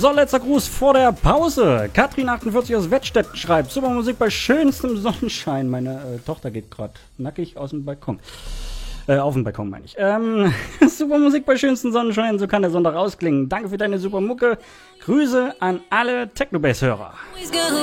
So, letzter Gruß vor der Pause. Katrin48 aus Wettstetten schreibt, super Musik bei schönstem Sonnenschein. Meine Tochter geht gerade nackig aus dem Balkon. Auf dem Balkon meine ich. Super Musik bei schönstem Sonnenschein, so kann der Sonntag ausklingen. Danke für deine super Mucke. Grüße an alle Technobase-Hörer.